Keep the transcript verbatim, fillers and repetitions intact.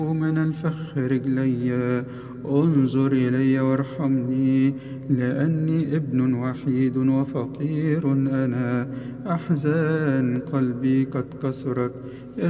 من الفخ رجلي، انظر إلي وارحمني، لأني ابن وحيد وفقير أنا، أحزان قلبي قد كثرت.